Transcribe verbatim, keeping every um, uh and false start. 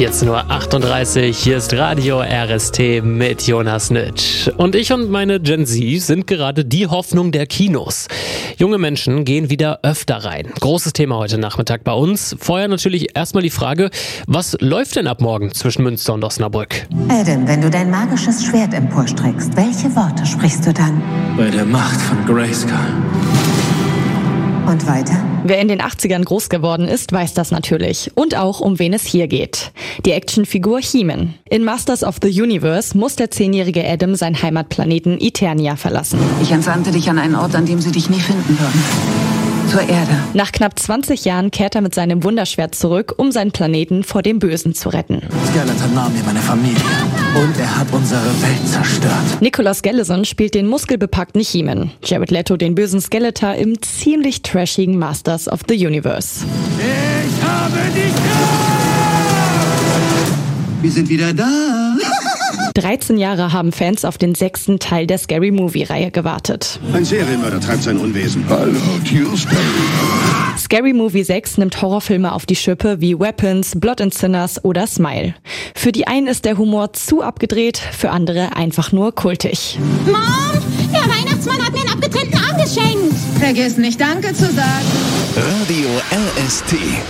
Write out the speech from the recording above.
vierzehn Uhr achtunddreißig, hier ist Radio R S T mit Jonas Nitsch. Und ich und meine Gen Z sind gerade die Hoffnung der Kinos. Junge Menschen gehen wieder öfter rein. Großes Thema heute Nachmittag bei uns. Vorher natürlich erstmal die Frage, was läuft denn ab morgen zwischen Münster und Osnabrück? Adam, wenn du dein magisches Schwert emporstreckst, welche Worte sprichst du dann? Bei der Macht von Grayskull. Und weiter? Wer in den achtzigern groß geworden ist, weiß das natürlich. Und auch, um wen es hier geht. Die Actionfigur He-Man. In Masters of the Universe muss der zehnjährige Adam seinen Heimatplaneten Eternia verlassen. Ich entsandte dich an einen Ort, an dem sie dich nie finden würden. Zur Erde. Nach knapp zwanzig Jahren kehrt er mit seinem Wunderschwert zurück, um seinen Planeten vor dem Bösen zu retten. Skeletor nahm mir meine Familie und er hat unsere Welt zerstört. Nicholas Gallison spielt den muskelbepackten He-Man. Jared Leto den bösen Skeletor im ziemlich trashigen Masters of the Universe. Ich habe dich da! Wir sind wieder da. dreizehn Jahre haben Fans auf den sechsten Teil der Scary Movie-Reihe gewartet. Ein Serienmörder treibt sein Unwesen. Hallo, Tuesday. Scary Movie sechs nimmt Horrorfilme auf die Schippe wie Weapons, Blood and Sinners oder Smile. Für die einen ist der Humor zu abgedreht, für andere einfach nur kultig. Mom, der Weihnachtsmann hat mir einen abgetrennten Arm geschenkt. Vergiss nicht Danke zu sagen. Radio R S T.